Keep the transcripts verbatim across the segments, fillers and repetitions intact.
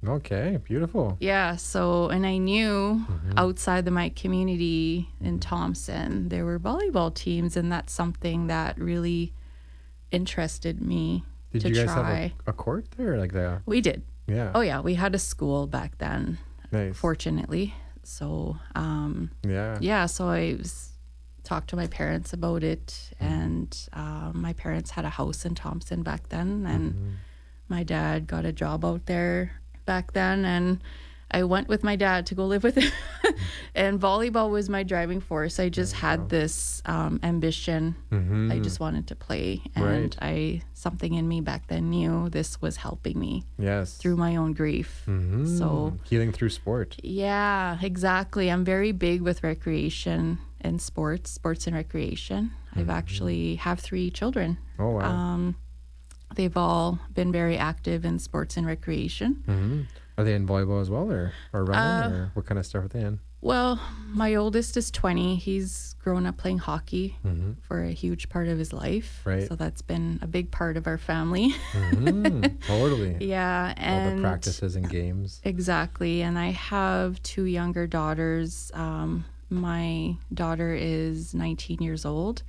Okay, beautiful. Yeah, so, and I knew Mm-hmm. outside of my community in Thompson, there were volleyball teams, and that's something that really interested me Did to you guys have a, try. a court there? Like the, We did. yeah. Oh, yeah, we had a school back then, Nice. fortunately. So, um, Yeah. yeah, so I was, talked to my parents about it, Mm-hmm. and um, my parents had a house in Thompson back then, and Mm-hmm. my dad got a job out there back then, and I went with my dad to go live with him. And volleyball was my driving force. I just There you had go. this um, ambition. Mm-hmm. I just wanted to play, and Right. I something in me back then knew this was helping me Yes. through my own grief. Mm-hmm. So healing through sport. yeah, exactly. I'm very big with recreation and sports, sports and recreation. I've Mm-hmm. actually have three children. Oh wow. Um, they've all been very active in sports and recreation. Mm-hmm. Are they in volleyball as well, or or running, Uh, or what kind of stuff are they in? Well, my oldest is twenty. He's grown up playing hockey Mm-hmm. for a huge part of his life. Right. So that's been a big part of our family. Mm-hmm. Totally. Yeah. And All the practices and games. Exactly. And I have two younger daughters. Um, my daughter is nineteen years old,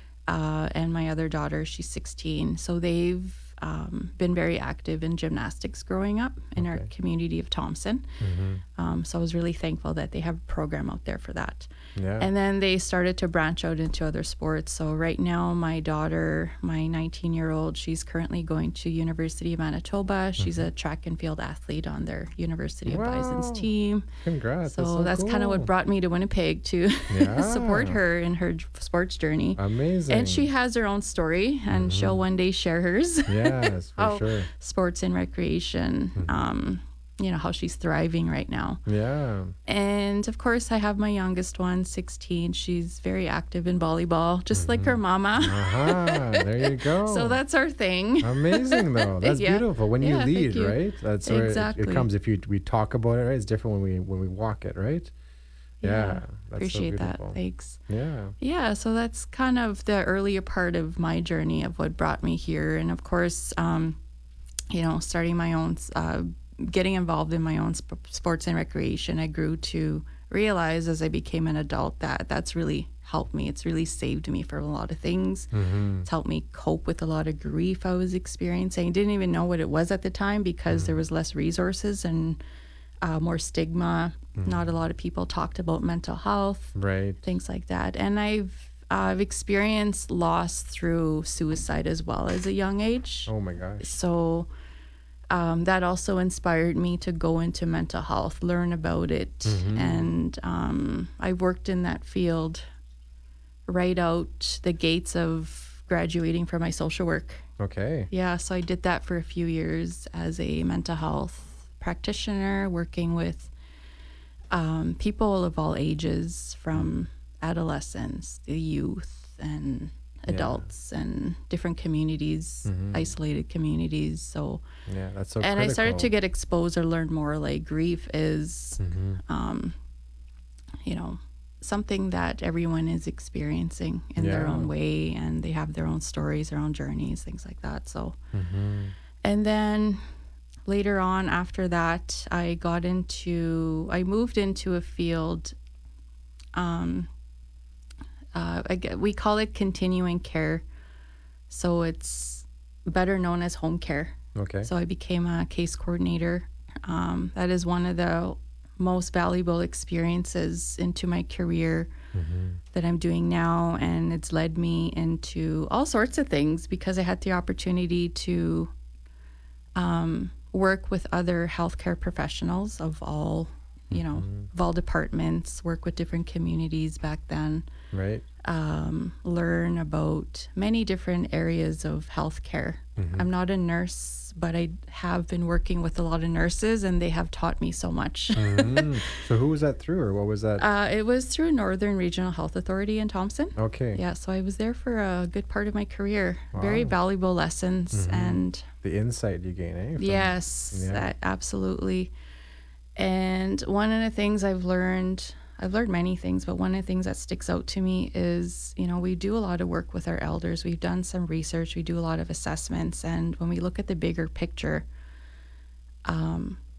uh, and my other daughter, she's sixteen. So they've um, been very active in gymnastics growing up in our Okay. community of Thompson. Mm-hmm. Um, so I was really thankful that they have a program out there for that. Yeah. And then they started to branch out into other sports. So right now, my daughter, my nineteen-year-old, she's currently going to University of Manitoba. She's a track and field athlete on their University of Bison's Wow. team. Congrats. So that's, so that's kind of what cool. brought me to Winnipeg to support Yeah. her in her j- sports journey. Amazing. And she has her own story, and she'll one day share hers. Yes, for how sure. sports and recreation, um, you know, how she's thriving right now. Yeah. And of course, I have my youngest one, sixteen. She's very active in volleyball, just like her mama. Uh-huh. There you go. So that's our thing. Amazing, though. That's Yeah. beautiful. When you Yeah, thank lead, you. right? That's where it- it, Exactly. comes. If you we talk about it, right? It's different when we when we walk it, right? Yeah. That's Appreciate so that. beautiful. Thanks. Yeah. Yeah, so that's kind of the earlier part of my journey of what brought me here. And of course, um, you know, starting my own, uh, getting involved in my own sp- sports and recreation, I grew to realize as I became an adult that that's really helped me. It's really saved me from a lot of things. Mm-hmm. It's helped me cope with a lot of grief I was experiencing. I didn't even know what it was at the time because there was less resources and uh, more stigma. Not a lot of people talked about mental health, Right. things like that. And I've I've experienced loss through suicide as well as a young age. Oh my gosh. So um, that also inspired me to go into mental health, learn about it. Mhm. And um, I worked in that field right out the gates of graduating from my social work. Okay. Yeah, so I did that for a few years as a mental health practitioner, working with um, people of all ages, from adolescents, the youth, and Yeah. adults, and different communities, Mhm. isolated communities. So, Yeah, that's so and I started to critical. get exposed or learn more. Like grief is, Mhm. um, you know, something that everyone is experiencing in their Yeah. own way, and they have their own stories, their own journeys, things like that. So, Mhm. and then later on after that, I got into, I moved into a field, um, uh, I get, we call it continuing care. So it's better known as home care. Okay. So I became a case coordinator. Um, that is one of the most valuable experiences into my career Mhm. that I'm doing now. And it's led me into all sorts of things because I had the opportunity to um, work with other healthcare professionals of all, you know, Mhm. of all departments, work with different communities back then, Right. um, learn about many different areas of healthcare. Mhm. I'm not a nurse, but I have been working with a lot of nurses, and they have taught me so much. Mhm. So who was that through, or what was that? Uh, it was through Northern Regional Health Authority in Thompson. Okay. Yeah, so I was there for a good part of my career. Very Wow. valuable lessons, Mhm. and The insight you gain, eh? from- yes, Yeah. that, absolutely. And one of the things I've learned, I've learned many things, but one of the things that sticks out to me is, you know, we do a lot of work with our elders. We've done some research, we do a lot of assessments. And when we look at the bigger picture, um,